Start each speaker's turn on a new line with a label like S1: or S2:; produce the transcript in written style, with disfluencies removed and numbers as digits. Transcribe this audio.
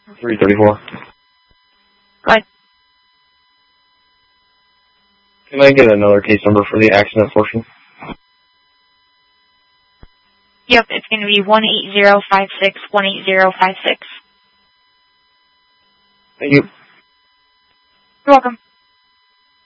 S1: 334.
S2: Go ahead.
S1: Can I get another case number for the accident portion?
S2: Yep, it's going to be 18056, 18056.
S1: Thank you.
S2: You're welcome.